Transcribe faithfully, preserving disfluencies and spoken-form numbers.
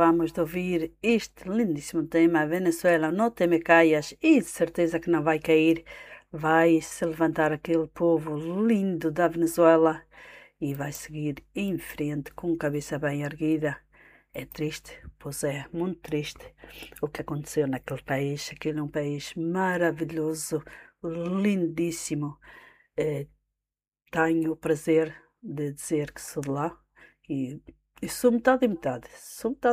acabamos de ouvir este lindíssimo tema, Venezuela, não te me caias, e de certeza que não vai cair, vai se levantar aquele povo lindo da Venezuela e vai seguir em frente com a cabeça bem erguida. É triste, pois é, muito triste o que aconteceu naquele país. Aquele é um país maravilhoso, lindíssimo. Eh, Tenho o prazer de dizer que sou de lá e, e sou metade e metade. Sou metade